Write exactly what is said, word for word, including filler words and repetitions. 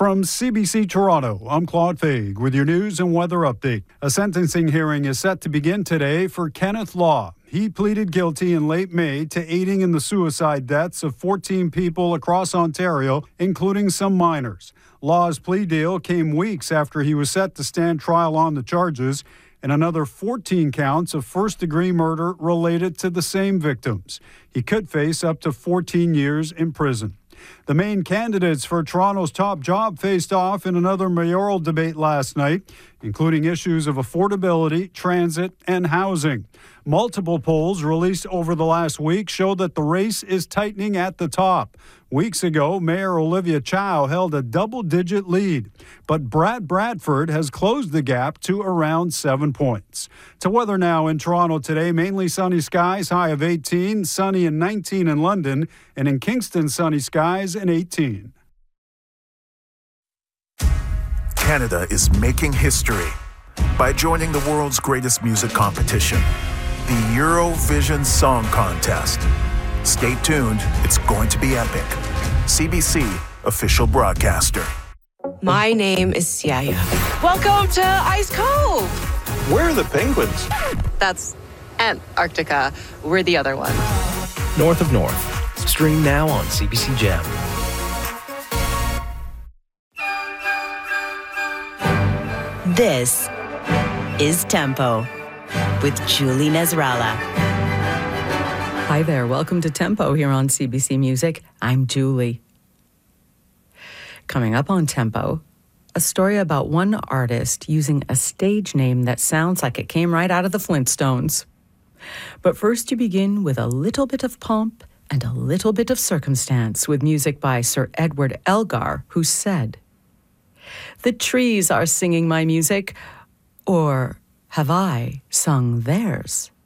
From C B C Toronto, I'm Claude Faig with your news and weather update. A sentencing hearing is set to begin today for Kenneth Law. He pleaded guilty in late May to aiding in the suicide deaths of fourteen people across Ontario, including some minors. Law's plea deal came weeks after he was set to stand trial on the charges and another fourteen counts of first-degree murder related to the same victims. He could face up to fourteen years in prison. The main candidates for Toronto's top job faced off in another mayoral debate last night, including issues of affordability, transit, and housing. Multiple polls released over the last week show that the race is tightening at the top. Weeks ago, Mayor Olivia Chow held a double-digit lead, but Brad Bradford has closed the gap to around seven points. To weather now in Toronto today, mainly sunny skies, high of eighteen, sunny and nineteen in London, and in Kingston, sunny skies and eighteen. Canada is making history by joining the world's greatest music competition, the Eurovision Song Contest. Stay tuned, it's going to be epic. C B C official broadcaster. My name is Siaya. Welcome to Ice Cove. Where are the penguins? That's Antarctica. We're the other one. North of North. Stream now on C B C Gem. This is Tempo with Julie Nezrala. Hi there. Welcome to Tempo here on C B C Music. I'm Julie. Coming up on Tempo, a story about one artist using a stage name that sounds like it came right out of the Flintstones. But first you begin with a little bit of pomp and a little bit of circumstance with music by Sir Edward Elgar, who said, "The trees are singing my music, or have I sung theirs?"